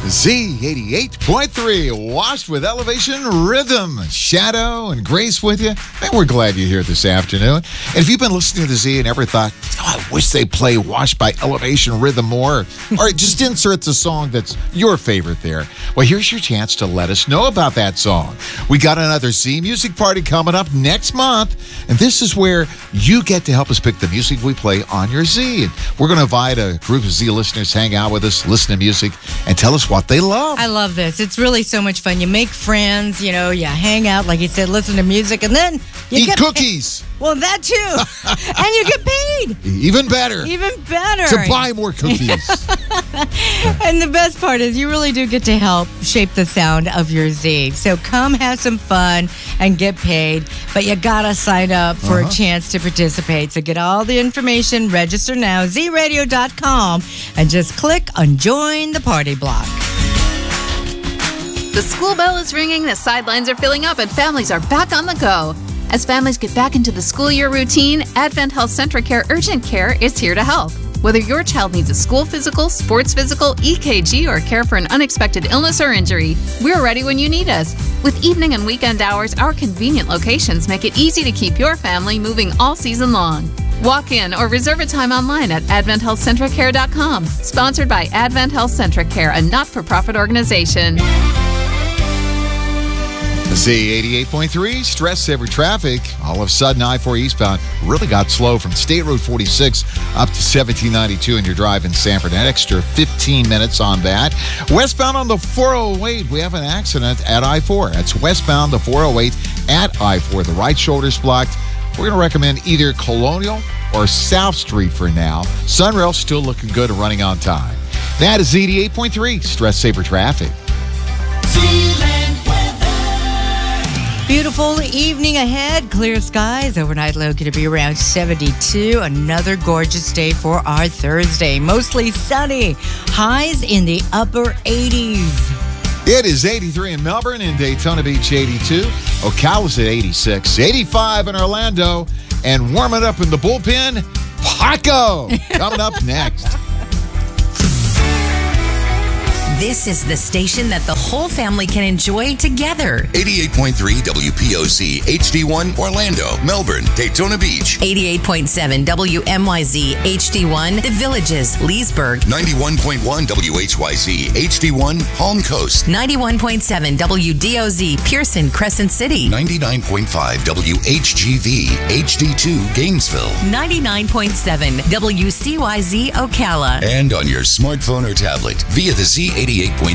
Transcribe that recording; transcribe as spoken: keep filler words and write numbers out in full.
Z eighty-eight point three, washed with elevation rhythm. Shadow and Grace with you. And we're glad you're here this afternoon. And if you've been listening to Z and ever thought, oh, I wish they play Washed by Elevation Rhythm more, or just insert the song that's your favorite there. Well, here's your chance to let us know about that song. We got another Z Music Party coming up next month. And this is where you get to help us pick the music we play on your Z. And we're going to invite a group of Z listeners to hang out with us, listen to music, and tell us what they love. I love this. It's really so much fun. You make friends, you know, you hang out, like you said, listen to music, and then you eat get cookies. Paid. Well, that too. And you get paid. Even better. Even better. To buy more cookies. And the best part is you really do get to help shape the sound of your Z. So come have some fun and get paid, but you got to sign up for uh-huh. a chance to participate. So get all the information, register now, z radio dot com, and just click on Join the Party Block. The school bell is ringing, the sidelines are filling up, and families are back on the go. As families get back into the school year routine, Advent Health Centric Care Urgent Care is here to help. Whether your child needs a school physical, sports physical, E K G, or care for an unexpected illness or injury, we're ready when you need us. With evening and weekend hours, our convenient locations make it easy to keep your family moving all season long. Walk in or reserve a time online at advent health centric care dot com. Sponsored by Advent Health Centric Care, a not-for-profit organization. Z eighty-eight point three, stress saver traffic. All of a sudden, I four eastbound really got slow from State Road forty-six up to seventeen ninety-two in your drive in Sanford. An extra fifteen minutes on that. Westbound on the four oh eight, we have an accident at I four. That's westbound the four oh eight at I four. The right shoulder's blocked. We're going to recommend either Colonial or South Street for now. Sunrail's still looking good and running on time. That is Z eighty-eight point three, stress saver traffic. Beautiful evening ahead. Clear skies. Overnight low going to be around seventy-two. Another gorgeous day for our Thursday. Mostly sunny. Highs in the upper eighties. It is eighty-three in Melbourne, in Daytona Beach eighty-two. Ocala's at eighty-six. eighty-five in Orlando. And warming up in the bullpen, Paco. Coming up next. This is the station that the whole family can enjoy together. eighty-eight point three W P O C H D one Orlando, Melbourne, Daytona Beach. eighty-eight point seven W M Y Z H D one The Villages, Leesburg. ninety-one point one W H Y Z H D one Palm Coast. ninety-one point seven W D O Z Pearson, Crescent City. ninety-nine point five W H G V H D two Gainesville. ninety-nine point seven W C Y Z Ocala. And on your smartphone or tablet via the Z eighty-eight point